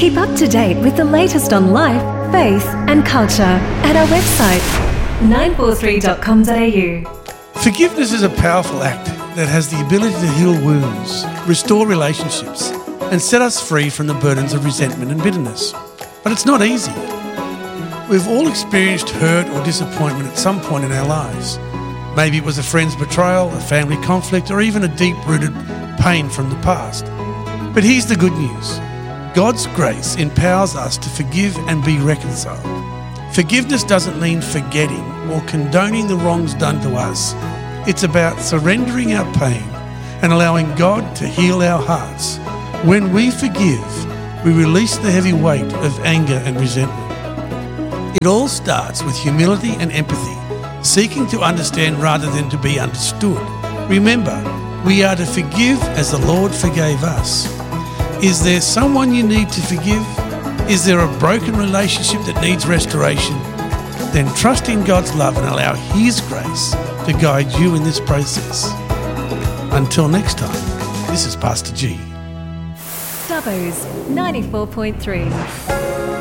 Keep up to date with the latest on life, faith and culture at our website 943.com.au. Forgiveness is a powerful act that has the ability to heal wounds, restore relationships, and set us free from the burdens of resentment and bitterness. But it's not easy. We've all experienced hurt or disappointment at some point in our lives. Maybe it was a friend's betrayal, a family conflict, or even a deep-rooted pain from the past. But here's the good news. God's grace empowers us to forgive and be reconciled. Forgiveness doesn't mean forgetting or condoning the wrongs done to us. It's about surrendering our pain and allowing God to heal our hearts. When we forgive, we release the heavy weight of anger and resentment. It all starts with humility and empathy, seeking to understand rather than to be understood. Remember, we are to forgive as the Lord forgave us. Is there someone you need to forgive? Is there a broken relationship that needs restoration? Then trust in God's love and allow His grace to guide you in this process. Until next time, this is Pastor G. Dubbo's 94.3.